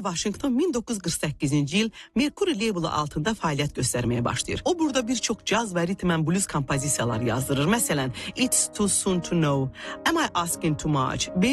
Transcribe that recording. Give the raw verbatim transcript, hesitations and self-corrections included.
Washington min doqquz yüz qırx səkkizinci il Mercury labeli altında fəaliyyət göstərməyə başlayır. O burada bir çox caz və ritm and blues kompozisiyalar yazdırır. Məsələn, It's Too Soon to Know, Am I Asking Too Much,